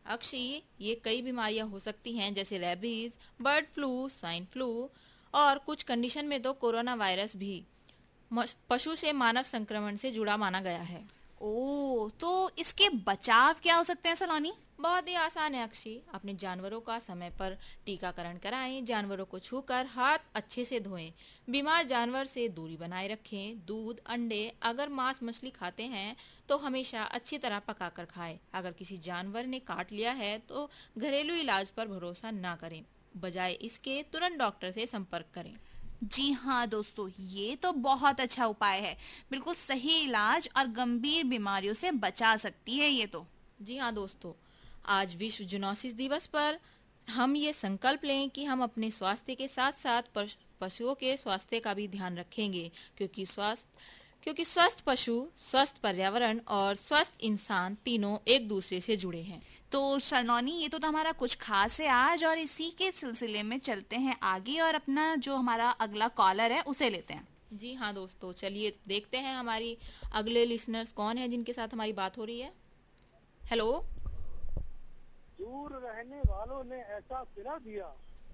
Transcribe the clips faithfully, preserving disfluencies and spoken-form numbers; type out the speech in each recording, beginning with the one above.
अक्षी, ये कई बीमारियां हो सकती हैं जैसे rabies, bird flu, swine flu और कुछ कंडीशन में तो कोरोना वायरस भी मश- पशु से मानव संक्रमण से जुड़ा माना गया है। ओ, तो इसके बचाव क्या हो सकते हैं सलोनी? बहुत ही आसान है अक्षी, अपने जानवरों का समय पर टीकाकरण कराएं, जानवरों को छूकर हाथ अच्छे से धोएं, बीमार जानवर से दूरी बनाए रखें, दूध, अंडे, अगर मांस मछली खाते हैं तो हमेशा अच्छी तरह पकाकर खाएं। अगर किसी जानवर ने काट लिया है तो घरेलू इलाज पर भरोसा ना करें, बजाय इसके तुरंत डॉक्टर से संपर्क करें। जी हाँ दोस्तों, ये तो बहुत अच्छा उपाय है। बिल्कुल सही इलाज और गंभीर बीमारियों से बचा सकती है ये तो। जी हाँ दोस्तों, आज विश्व जूनोसिस दिवस पर हम ये संकल्प लें कि हम अपने स्वास्थ्य के साथ साथ पश- पशुओं के स्वास्थ्य का भी ध्यान रखेंगे, क्योंकि स्वास्थ्य क्योंकि स्वस्थ पशु, स्वस्थ पर्यावरण और स्वस्थ इंसान तीनों एक दूसरे से जुड़े हैं। तो सलोनी, ये तो, तो हमारा कुछ खास है आज, और इसी के सिलसिले में चलते हैं आगे और अपना जो हमारा अगला कॉलर है उसे लेते हैं। जी हाँ दोस्तों, चलिए देखते हैं हमारी अगले लिसनर्स कौन है जिनके साथ हमारी बात हो रही है। हेलो। दूर रहने वालों ने ऐसा सिला दिया,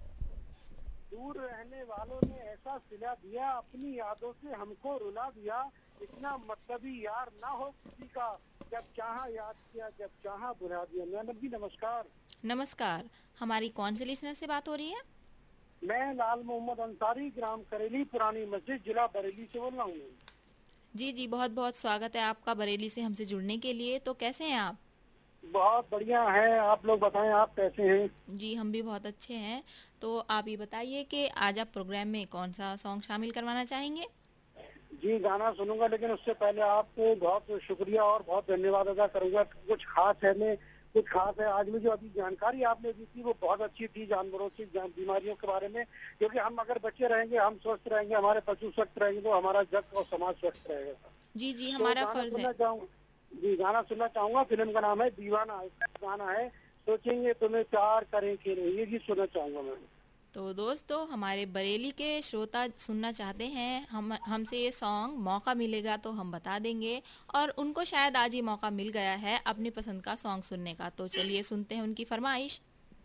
दूर रहने वालों ने ऐसा सिला दिया, अपनी यादों से हमको रुला दिया। इतना मतलबी यार ना हो किसी का, जब चाहा याद किया, जब चाहा बुला दिया। मैडम जी नमस्कार। नमस्कार, हमारी कौन से लिसनर से बात हो रही है? मैं लाल मोहम्मद अंसारी, ग्राम करेली, पुरानी मस्जिद, जिला बरेली से बोल रहा हूँ। जी जी, बहुत बहुत स्वागत है आपका बरेली से हमसे जुड़ने के लिए। तो कैसे हैं आप? बहुत बढ़िया है, आप लोग बताएं आप कैसे हैं? जी, हम भी बहुत अच्छे हैं। तो आप ये बताइए कि आज आप प्रोग्राम में कौन सा सॉन्ग शामिल करवाना चाहेंगे? जी गाना सुनूंगा, लेकिन उससे पहले आपको बहुत शुक्रिया और बहुत धन्यवाद अदा करूंगा। कुछ खास है में कुछ खास है आज में जो अभी जानकारी आपने दी थी वो बहुत अच्छी थी जानवरों की बीमारियों के बारे में, क्योंकि हम अगर बच्चे रहेंगे, हम स्वस्थ रहेंगे, हमारे पशु स्वस्थ रहेंगे तो हमारा जग और समाज स्वस्थ रहेगा। जी जी, तो हमारा गाना फर्ज सुनना है। चाहूँ जी गाना सुनना चाहूंगा। फिल्म का नाम है दीवाना, गाना है सोचेंगे तुम्हें प्यार करें कि नहीं, ये गीत सुनना चाहूंगा मैं। तो दोस्तों, हमारे बरेली के श्रोता सुनना चाहते हैं हम हमसे ये सॉन्ग, मौका मिलेगा तो हम बता देंगे, और उनको शायद आज ही मौका मिल गया है अपनी पसंद का सॉन्ग सुनने का। तो चलिए सुनते हैं उनकी फरमाइश।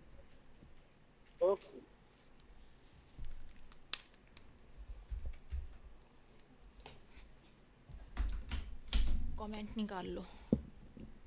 ओके। कमेंट निकाल लो।